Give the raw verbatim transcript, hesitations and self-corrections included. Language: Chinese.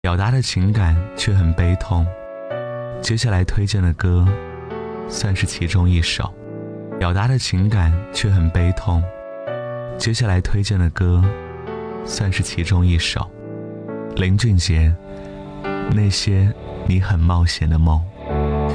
表达的情感却很悲痛。接下来推荐的歌算是其中一首。表达的情感却很悲痛。接下来推荐的歌算是其中一首。林俊杰，那些你很冒险的梦。